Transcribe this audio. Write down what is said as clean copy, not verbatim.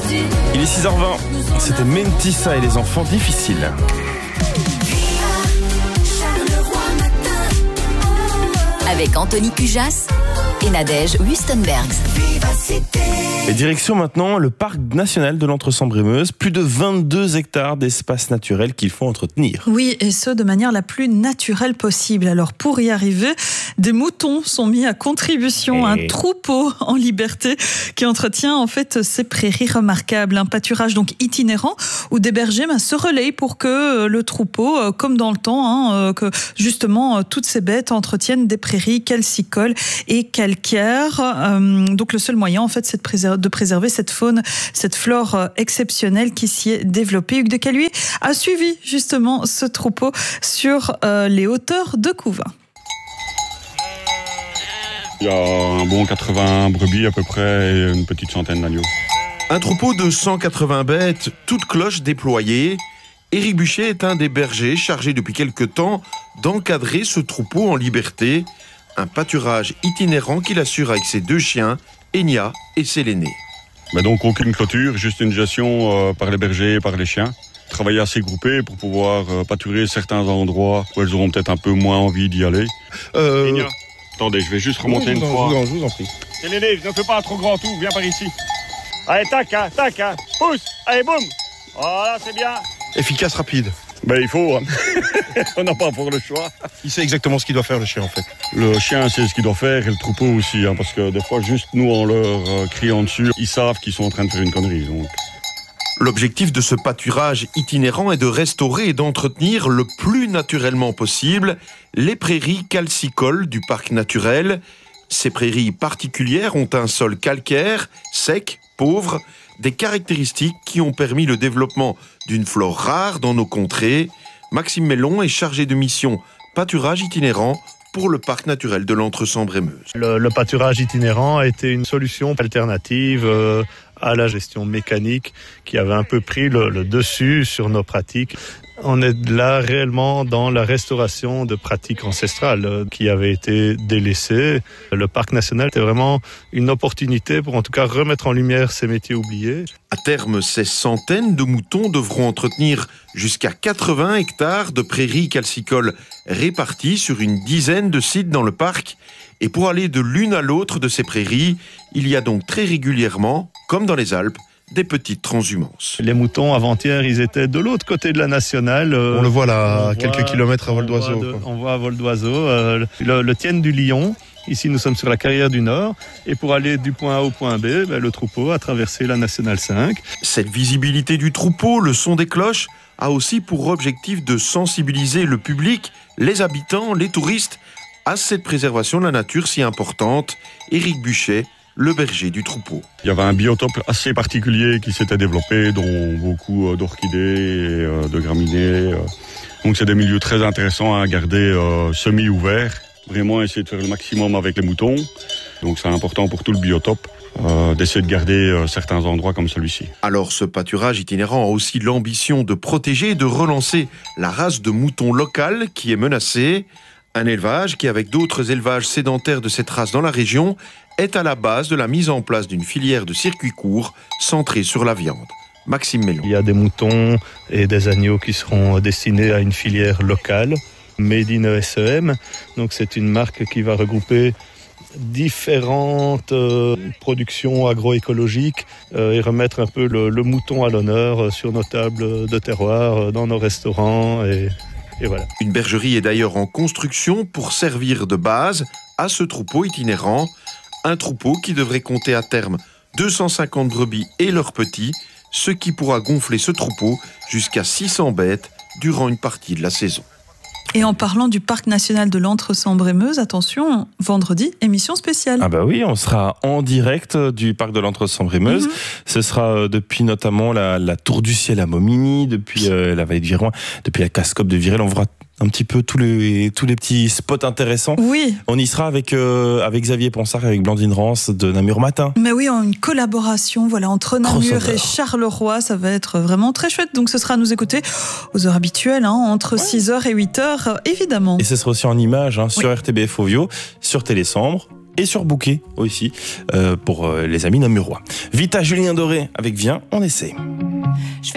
Il est 6h20, c'était Mentissa et les enfants difficiles. Avec Anthony Cujas et Nadège Wustenbergs. Et direction maintenant le parc national de l'Entre-Sambre-et-Meuse. Plus de 22 hectares d'espace naturel qu'il faut entretenir. Oui, et ce, de manière la plus naturelle possible. Alors, pour y arriver, des moutons sont mis à contribution. Un troupeau en liberté qui entretient en fait ces prairies remarquables. Un pâturage donc itinérant où des bergers se relayent pour que le troupeau, comme dans le temps, que justement toutes ces bêtes entretiennent des prairies calcicoles et calcaires. Donc, le seul moyen, en fait, c'est de préserver cette faune, cette flore exceptionnelle qui s'y est développée. Hugues de Caluet a suivi justement ce troupeau sur les hauteurs de Couvin. Il y a un bon 80 brebis à peu près et une petite centaine d'agneaux. Un troupeau de 180 bêtes, toutes cloches déployées. Éric Buchet est un des bergers chargés depuis quelque temps d'encadrer ce troupeau en liberté. Un pâturage itinérant qu'il assure avec ses deux chiens, Enya et Séléné. Donc aucune clôture, juste une gestion par les bergers et par les chiens. Travailler assez groupé pour pouvoir pâturer certains endroits où elles auront peut-être un peu moins envie d'y aller. Enya, attendez, je vais juste remonter une fois. Je vous en prie. Séléné, ne fais pas un trop grand tour, viens par ici. Allez, tac, pousse, allez, boum. Voilà, c'est bien. Efficace, rapide. Il faut, hein. On n'a pas pour le choix. Il sait exactement ce qu'il doit faire, le chien, en fait. Le chien sait ce qu'il doit faire et le troupeau aussi, hein, parce que des fois, juste nous, en leur criant dessus, ils savent qu'ils sont en train de faire une connerie. Donc. L'objectif de ce pâturage itinérant est de restaurer et d'entretenir le plus naturellement possible les prairies calcicoles du parc naturel. Ces prairies particulières ont un sol calcaire, sec, pauvre, des caractéristiques qui ont permis le développement d'une flore rare dans nos contrées. Maxime Mellon est chargé de mission pâturage itinérant pour le parc naturel de l'Entre-Sambre-et-Meuse. Le pâturage itinérant a été une solution alternative à la gestion mécanique qui avait un peu pris le dessus sur nos pratiques. On est là réellement dans la restauration de pratiques ancestrales qui avaient été délaissées. Le parc national était vraiment une opportunité pour en tout cas remettre en lumière ces métiers oubliés. À terme, ces centaines de moutons devront entretenir jusqu'à 80 hectares de prairies calcicoles réparties sur une dizaine de sites dans le parc. Et pour aller de l'une à l'autre de ces prairies, il y a donc très régulièrement, comme dans les Alpes, des petites transhumances. Les moutons avant-hier, ils étaient de l'autre côté de la nationale. On le voit là, quelques kilomètres à vol d'oiseau. On voit à vol d'oiseau le Tienne du Lion. Ici, nous sommes sur la carrière du Nord. Et pour aller du point A au point B, le troupeau a traversé la nationale 5. Cette visibilité du troupeau, le son des cloches, a aussi pour objectif de sensibiliser le public, les habitants, les touristes, à cette préservation de la nature si importante. Éric Buchet, le berger du troupeau. Il y avait un biotope assez particulier qui s'était développé, dont beaucoup d'orchidées et de graminées. Donc c'est des milieux très intéressants à garder semi-ouverts. Vraiment essayer de faire le maximum avec les moutons. Donc c'est important pour tout le biotope d'essayer de garder certains endroits comme celui-ci. Alors ce pâturage itinérant a aussi l'ambition de protéger et de relancer la race de moutons locale qui est menacée. Un élevage qui, avec d'autres élevages sédentaires de cette race dans la région, est à la base de la mise en place d'une filière de circuit court centrée sur la viande. Maxime Mellon. Il y a des moutons et des agneaux qui seront destinés à une filière locale, Made in ESEM. Donc c'est une marque qui va regrouper différentes productions agroécologiques et remettre un peu le mouton à l'honneur sur nos tables de terroir, dans nos restaurants et voilà. Une bergerie est d'ailleurs en construction pour servir de base à ce troupeau itinérant. Un troupeau qui devrait compter à terme 250 brebis et leurs petits, ce qui pourra gonfler ce troupeau jusqu'à 600 bêtes durant une partie de la saison. Et en parlant du parc national de l'Entre-Sambre-et-Meuse, attention, vendredi, émission spéciale. Ah bah oui, on sera en direct du parc de l'Entre-Sambre-et-Meuse. Ce sera depuis notamment la Tour du Ciel à Momigny, depuis la vallée de Viroin, depuis la Cascope de Virel. On verra un petit peu tous les petits spots intéressants. Oui. On y sera avec Xavier Ponsard et avec Blandine Rance de Namur Matin. Mais oui, une collaboration entre Namur et Charleroi. Ça va être vraiment très chouette. Donc ce sera à nous écouter aux heures habituelles, entre 6h et 8h, évidemment. Et ce sera aussi en images sur RTBF Ovio, sur Télésambre, et sur Bouquet aussi pour les amis namurois. Vita Julien Doré avec Viens, on essaie.